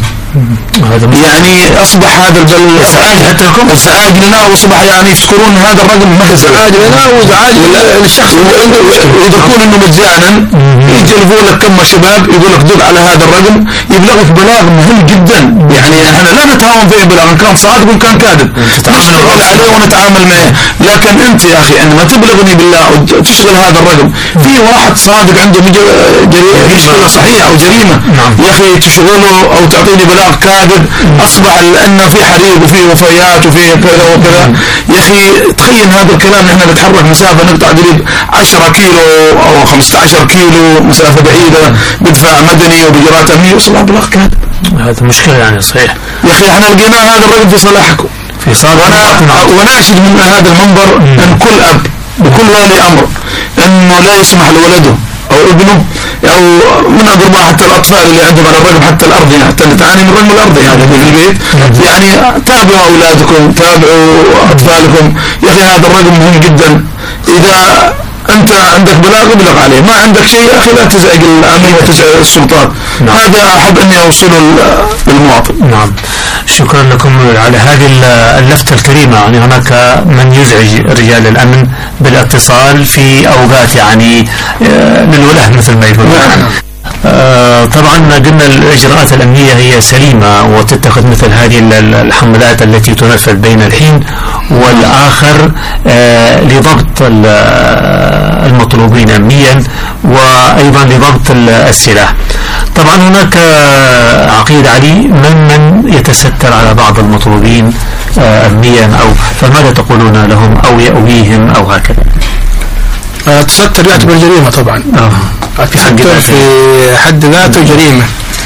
يعني اصبح هذا ازعاج حتى لكم، ازعاج لنا، واصبح يعني يفتكرون هذا الرقم ما ازعاج لنا وازعاج للشخص يدركون انه مجانا. يجلبوا لك كم شباب يقول لك دق على هذا الرقم يبلغك بلاغ مهم جدا. يعني احنا لا نتهاون في بلاغ ان كان صادق وان كان كاذب، نشتغل عليه ونتعامل معه. لكن انت يا اخي عندما تبلغني بالله وتشغل هذا الرقم في واحد صادق عنده مشكلة صحيحة او جريمة، يا اخي تشغله او تعطيني بلاغ كاذب، اصبح لانه في حريق وفي وفيات وفي كذا وكذا. يا اخي تخيل هذا الكلام، نحن نتحرك مسافة نقطع قريب 10 كيلو او 15 كيلو مسافة بعيدة بدفع مدني وبإجراءات أمنية وصل بلاغ كاذب. هذا مشكلة يعني. صحيح يا اخي احنا لقينا هذا الرجل في صلاحكم. في صالح. وناشد من هذا المنبر ان كل اب بكل ولي أمر أنه لا يسمح لولده أو ابنه أو من أقرباء حتى الأطفال اللي عندهم على الرقم حتى الأرضي، حتى اللي تعاني من الرقم الأرضي هذا في البيت، يعني تابعوا أولادكم، تابعوا أطفالكم. يا أخي هذا الرقم مهم جدا. إذا أنت عندك بلاغ ابلغ عليه، ما عندك شيء يا أخي لا تزعج الأمن وتزعج السلطات. هذا أحب أني أوصله للمواطن. نعم، شكرا لكم على هذه اللفتة الكريمة. يعني هناك من يزعج رجال الأمن بالاتصال في أوقات يعني للوله مثل ما يقولون. طبعا قلنا الإجراءات الأمنية هي سليمة وتتخذ مثل هذه الحملات التي تنفذ بين الحين والآخر لضبط المطلوبين أمنيا وأيضا لضبط السلاح. طبعا هناك عقيد علي من يتستر على بعض المطلوبين أمنيا أو فماذا تقولون لهم أو يأويهم أو هكذا؟ تستر يعتبر جريمة طبعا. التستر في حد ذاته جريمة،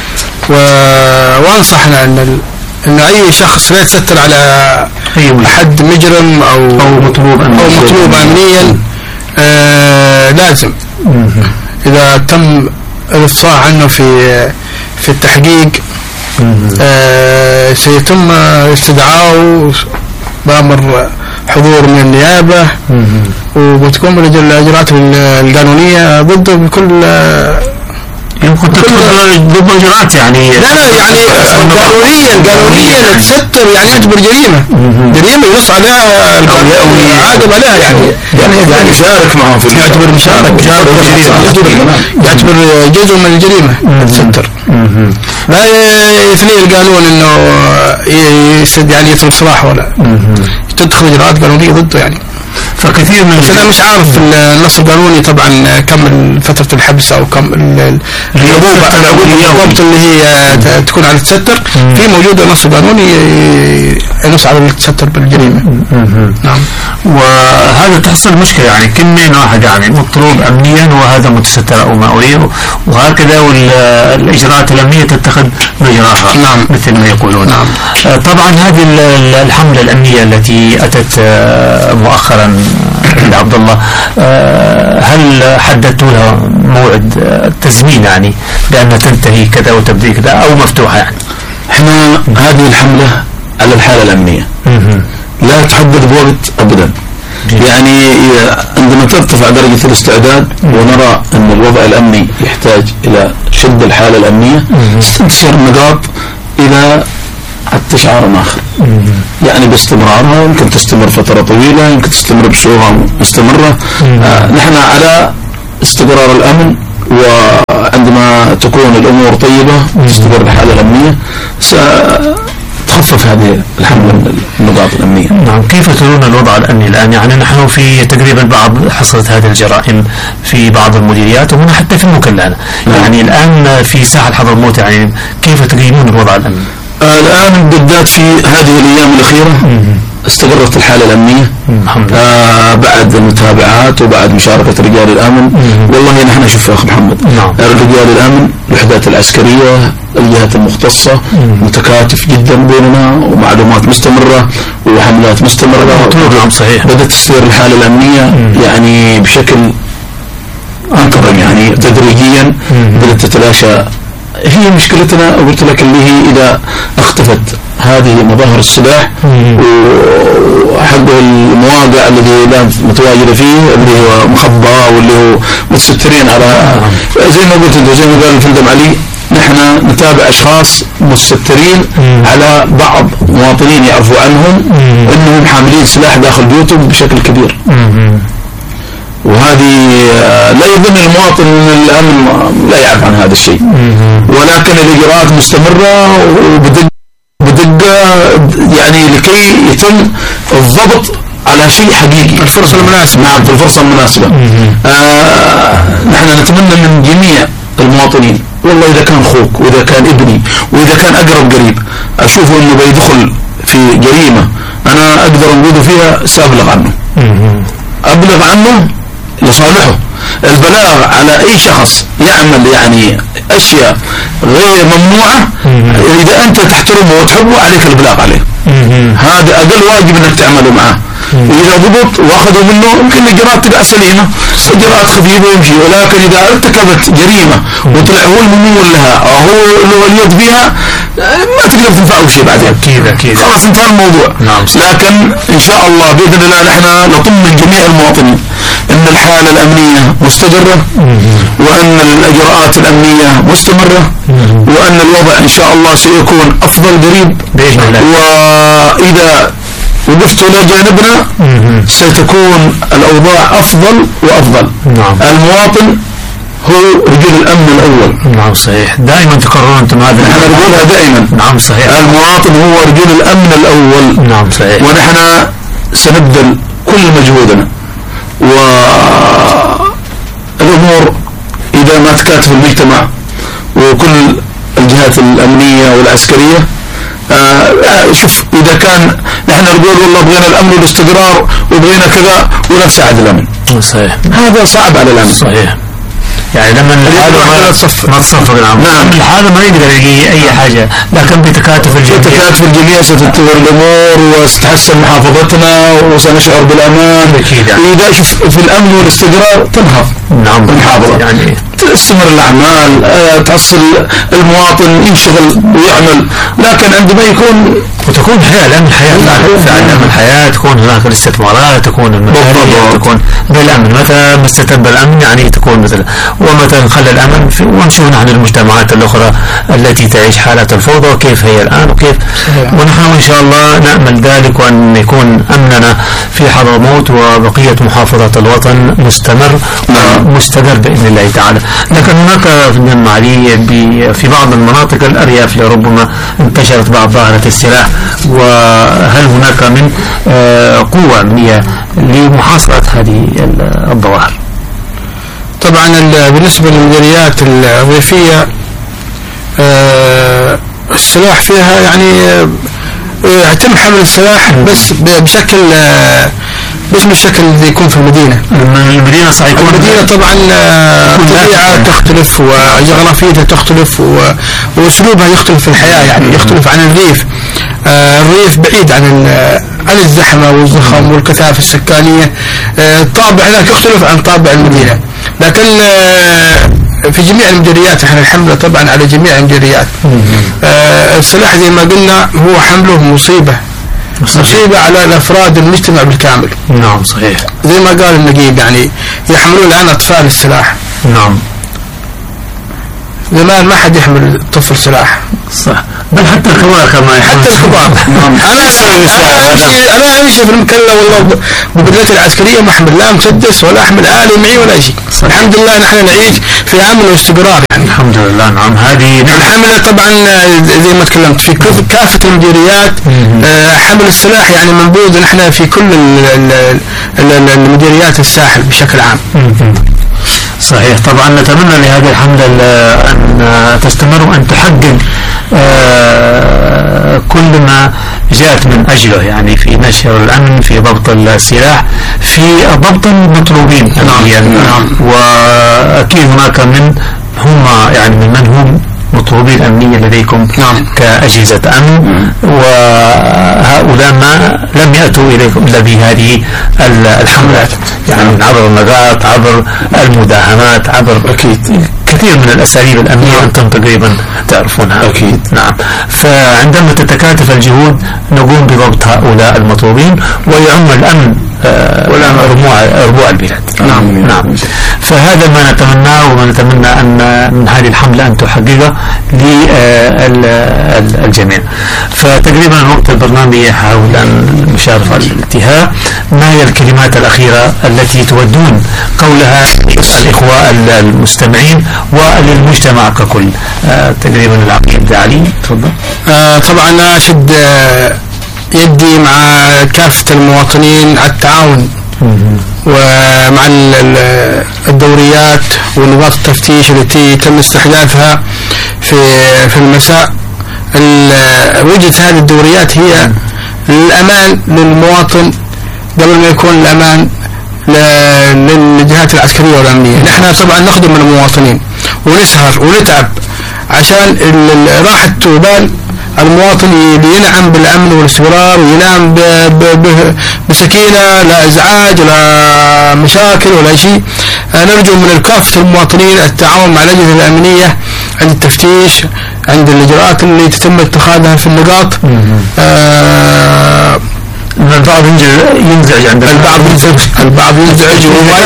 وانصحنا ان اي شخص لا يتستر على احد مجرم او مطلوب امنيا لازم اذا تم الافصاح عنه في التحقيق سيتم استدعائه بأمر حضور من النيابة وبتكون من الإجراءات القانونية ضده بكل يمكن تدخل ضد إجراءات يعني لا يعني قانونيا تستر يعني يعتبر جريمة ينص عليها عاقب عليها يعني يشارك معه في يعتبر مشارك يعتبر جزء من الجريمة تستر. لا يثني القانون انه يعني يترك سراح ولا تدخل اجراءات قانونيه ضده يعني. فكثير من انا مش عارف النص القانوني طبعا كم فتره الحبس او كم العقوبه اللي هي تكون على التستر. في موجود النص القانوني ينص على التستر بالجريمه. نعم. وهذا تحصل مشكله يعني كمين واحد يعني مطلوب امنيا وهذا متستر او مأوي وهكذا والاجراءات الامنيه تتخذ مجراها. نعم. مثل ما يقولون. نعم. طبعا هذه الحمله الامنيه التي اتت مؤخرا عند عبد الله هل حددتوا لها موعد تزمين يعني بأنها تنتهي كذا وتبدأ كذا أو مفتوحة يعني؟ احنا هذه الحملة على الحالة الأمنية لا تحدد بوقت أبدا. يعني عندما ترتفع درجة الاستعداد ونرى أن الوضع الأمني يحتاج إلى شد الحالة الأمنية تنتشر النقاط إلى حتى شعار آخر يعني باستمرارها. يمكن تستمر فترة طويلة، يمكن تستمر بصورة مستمرة. نحن على استقرار الأمن، وعندما تكون الأمور طيبة وتستقر الحالة الأمنية ستخفف هذه الحملة من النقاط الأمنية. نعم. كيف ترون الوضع الأمني الآن؟ يعني نحن في تقريبا بعض حصلت هذه الجرائم في بعض المديريات وهنا حتى في المكلانة. يعني الآن في ساحل حضرموت يعني كيف تقيمون الوضع الأمني؟ الآن بالذات في هذه الأيام الأخيرة استقرت الحالة الأمنية بعد المتابعات وبعد مشاركة رجال الأمن. والله نحن شوف يا أخي محمد رجال الأمن الوحدات العسكرية الجهات المختصة متكاتف جدا بيننا ومعلومات مستمرة وحملات مستمرة. نعم صحيح. بدأت تصير الحالة الأمنية يعني بشكل منتظم يعني تدريجيا بدأت تتلاشى. هي مشكلتنا قلت لك اللي هي إذا اختفت هذه مظاهر السلاح وحق المواقع الذي لا متواجدة فيه اللي هو مخبى واللي هو متسترين على زي ما قلت انت زي ما قال الفندم علي نحن نتابع أشخاص مستترين على بعض مواطنين يعرفوا عنهم أنهم حاملين سلاح داخل بيوتهم بشكل كبير. وهذه لا يظن المواطن من الأمن لا يعرف عن هذا الشيء، ولكن الإجراءات مستمرة وبدقة يعني لكي يتم الضبط على شيء حقيقي. الفرصة المناسبة. نعم في الفرصة المناسبة. نحن نتمنى من جميع المواطنين والله إذا كان أخوك وإذا كان ابني وإذا كان أقرب قريب أشوفه أنه بيدخل في جريمة أنا أقدر أنقذه فيها سأبلغ عنه. أبلغ عنه لصالحه. البلاغ على أي شخص يعمل يعني أشياء غير ممنوعة إذا أنت تحترمه وتحبه عليك البلاغ عليه. هذا أقل واجب أنك تعمله معه. وإذا ضبط وأخذوا منه يمكن الإجراءات تبقى سليمة، إجراءات خفيفة يمشي. ولكن إذا ارتكبت جريمة وطلع هو الممول لها أو هو له اليد فيها ما تقدر تنفعه شيء بعدين. أكيد خلاص انتهى الموضوع. لكن إن شاء الله بإذن الله نحن نطمن جميع المواطنين أن الحالة الأمنية مستقرة، وأن الإجراءات الأمنية مستمرة، وأن الوضع إن شاء الله سيكون أفضل قريب بإذن الله. وإذا وقفتوا إلى جانبنا ستكون الأوضاع أفضل وأفضل. المواطن هو رجل الأمن الأول. نعم صحيح، دائما تكررون أنتم هذا. نحن نقولها دائما. نعم صحيح، المواطن هو رجل الأمن الأول. نعم صحيح. ونحن سنبذل كل مجهودنا، والأمور إذا ما تكاتف المجتمع وكل الجهات الأمنية والعسكرية. شوف إذا كان نحن نقول والله بغينا الأمن والاستقرار وبغينا كذا ولا نساعد الأمن، صحيح هذا صعب على الأمن. صحيح، يعني لما الحالة ما تصفق. نعم الحالة ما يقدر يلاقي أي حاجة، لكن بتكاتف الجميع ستتطور الأمور وستتحسن محافظتنا وسنشعر بالأمان. إذا شوف في الأمن والاستقرار تنهض المحافظة، يعني تستمر الأعمال، تحصل المواطن ينشغل ويعمل. لكن عندما يكون وتكون حياة، الأمن حياة فعلا، الحياة تكون هناك الاستثمارات، تكون المشاريع، تكون بالأمن. متى ما استتب الأمن يعني تكون مثلا، ومتى نخلى الأمن ونشوف نحن المجتمعات الأخرى التي تعيش حالات الفوضى كيف هي الآن وكيف. ونحن إن شاء الله نأمل ذلك، وأن يكون أمننا في حضرموت وبقية محافظة الوطن مستمر ومستقر بإذن الله تعالى. لكن هناك في بعض المناطق الأرياف لربما انتشرت بعض ظاهرة السلاح، وهل هناك من قوة أمنية لمحاصرة هذه الظواهر؟ طبعا بالنسبة للمديريات الريفية السلاح فيها يعني يتم حمل السلاح بس بالشكل اللي يكون في المدينة. المدينة صحيح، المدينة طبعا طبيعة تختلف وجغرافيتها تختلف وأسلوبها يختلف في الحياة، يعني يختلف عن الريف. الريف بعيد عن الزحمة والزخم والكثافة السكانية، الطابع هناك يختلف عن طابع المدينة. لكن في جميع المديريات احنا الحملة طبعا على جميع المديريات. السلاح زي ما قلنا هو حمله مصيبة على الأفراد المجتمع بالكامل. نعم صحيح، زي ما قال النقيب يعني يحملون الآن أطفال السلاح. نعم، زمان ما حد يحمل طفل سلاح، صح، بل حتى الكبار كمان، حتى الكبار. أنا أمشي في المكلا والله بقدرتي العسكرية ما أحمل لا مسدس ولا أحمل آلي معي ولا شيء. الحمد لله نحن نعيش في أمن واستقرار يعني. الحمد لله. نعم، هذه الحملة طبعا زي ما تكلمت في كافة المديريات. حمل السلاح يعني منبوذ نحن في كل المديريات الساحل بشكل عام. صحيح. طبعا نتمنى لهذه الحملة أن تستمر وأن تحقق كل ما جاءت من أجله، يعني في نشر الأمن، في ضبط السلاح، في ضبط المطلوبين. وأكيد هناك من هم مطلوبين أمنية لديكم كأجهزة أمن، وهؤلاء ما لم يأتوا إليكم إلا بهذه الحملات، يعني عبر النقاط، عبر المداهمات، عبر كثير من الأساليب الأمنية أنتم تقريبا تعرفونها. أكيد. نعم. فعندما تتكاتف الجهود نقوم بضبط هؤلاء المطلوبين ويعم الأمن ربوع البلاد. نعم. فهذا ما نتمناه، وما نتمنى أن من هذه الحملة أن تحققه للجميع. فتقريبا وقت البرنامج يحاول أن المشارفة على الانتهاء. ما هي الكلمات الأخيرة التي تودون قولها الإخوة المستمعين وللمجتمع ككل؟ تقريبا العقيد علي، تفضل. طبعا أشد يدي مع كافة المواطنين على التعاون ومع الدوريات ونقاط التفتيش التي تم استحداثها في المساء. وجهة هذه الدوريات هي للأمان للمواطن قبل ما يكون الأمان للجهات العسكرية والأمنية. نحن طبعا نخدم المواطنين ونسهر ونتعب عشان راحة وبال المواطن ينعم بالأمن والاستقرار وينام بسكينة، لا إزعاج لا مشاكل ولا شيء. نرجو من كافة المواطنين التعاون مع الأجهزة الأمنية عند التفتيش، عند الإجراءات اللي تتم اتخاذها في النقاط. البعض ينزعج عند البعض ينزعج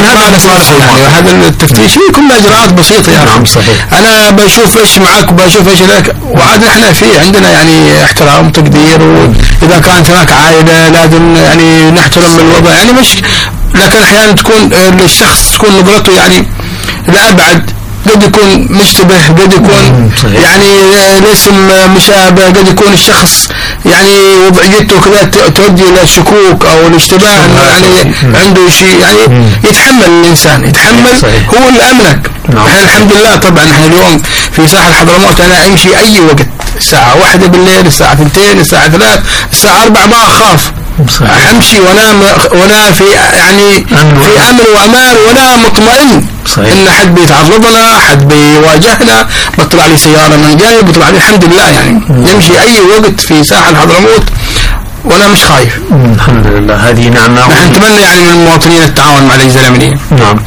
وهذا التفتيش كلها اجراءات بسيطه يعني. نعم صحيح. انا بشوف ايش معك وبشوف ايش لك، وعاد احنا في عندنا يعني احترام وتقدير، واذا كانت هناك عائله لازم يعني نحترم الوضع يعني مش. لكن احيانا تكون الشخص تكون نظرته يعني لابعد، قد يكون مشتبه، قد يكون يعني ليس مشابه، قد يكون الشخص يعني وضعيته كذا تؤدي الى الشكوك او الاشتباه يعني عنده شيء يعني. يتحمل الانسان، يتحمل هو اللي امنك. احنا الحمد لله طبعا احنا اليوم في ساحل حضرموت انا امشي اي وقت، الساعه 1 بالليل، الساعه 2، الساعه 3، الساعه 4 ما اخاف. امشي وانا في يعني في امن وامان وانا مطمئن ان حد بيتعرضنا، حد بيواجهنا، بطلع لي سياره من جانب، بطلع لي الحمد لله يعني. يمشي اي وقت في ساحل حضرموت وانا مش خايف. الحمد لله، هذه نعمه. نحن نتمنى يعني من المواطنين التعاون مع الاجهزه الامنيه. نعم،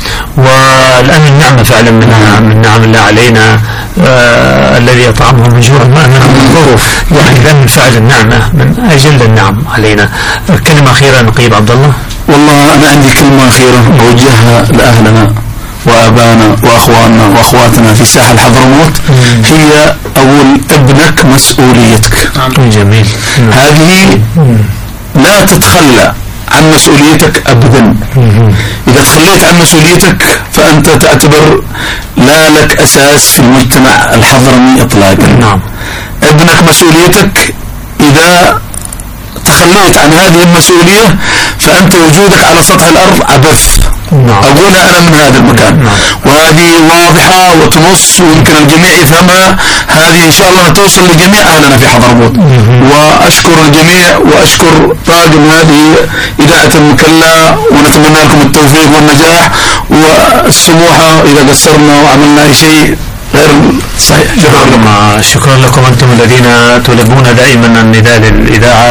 والامن نعمه فعلا من نعم الله علينا. الذي يطعمه من جوع ما امنه من ظروف، يعني الامن فعلا نعمه من اجل النعم علينا. كلمه اخيره نقيب عبد الله. والله انا عندي كلمه اخيره اوجهها لاهلنا وابانا واخواننا واخواتنا في ساحل حضرموت. هي اقول ابنك مسؤوليتك. جميل. هذه لا تتخلى عن مسؤوليتك ابدا. اذا تخليت عن مسؤوليتك فانت تعتبر لا لك اساس في المجتمع الحضرمي اطلاقا. نعم. ابنك مسؤوليتك. اذا تخليت عن هذه المسؤولية فأنت وجودك على سطح الأرض عبث. أقولها أنا من هذا المكان. وهذه واضحة وتنص ويمكن الجميع يفهمها. هذه إن شاء الله توصل لجميع أهلنا في حضرموت. وأشكر الجميع وأشكر طاقم هذه إذاعة المكلا، ونتمنى لكم التوفيق والنجاح والسموحة إذا قصرنا وعملنا أي شيء غير صحيح. شكرا لكم أنتم الذين تلبون دائما النداء للإذاعة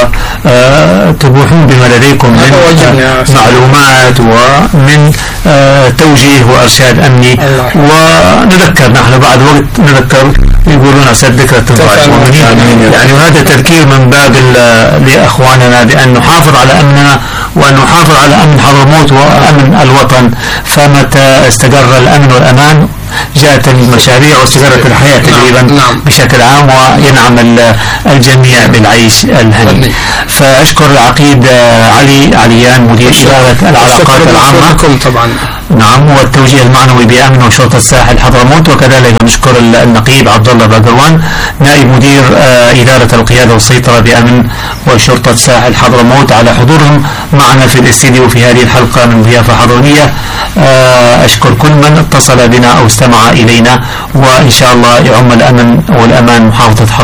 وتبوحون بما لديكم من معلومات ومن توجيه وإرشاد أمني. ونذكر نحن بعد وقت نذكر، يقولون أسد ذكرى تنفع المؤمنين يعني. وهذا تذكير من باب لأخواننا بأن نحافظ على أمننا وأن نحافظ على أمن حضرموت وأمن الوطن. فمتى استقر الأمن والأمان جاءت المشاريع واستقرت الحياة تقريبا بشكل عام، وينعم الجميع بالعيش الهني. فأشكر العقيد علي عليان مدير إدارة العلاقات العامة طبعا. نعم، والتوجيه المعنوي بأمن وشرطة الساحل حضرموت. وكذلك نشكر النقيب عبد الله باقروان نائب مدير إدارة القيادة والسيطرة بأمن وشرطة الساحل حضرموت على حضورهم معنا في الاستديو في هذه الحلقة من ضيافة حضرمية. أشكر كل من اتصل بنا أو استمع إلينا، وإن شاء الله يعم الأمن والأمان محافظة حضرموت.